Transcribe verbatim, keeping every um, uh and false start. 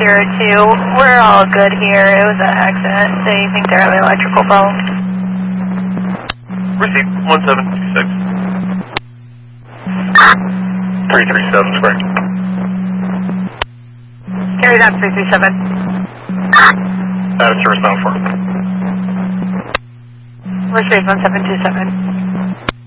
zero two. We're all good here. It was an accident. They think they're having electrical problems. Receive one seven two six. three three seven square. Carry that three three seven. That is service bound for. Receive one seven two seven.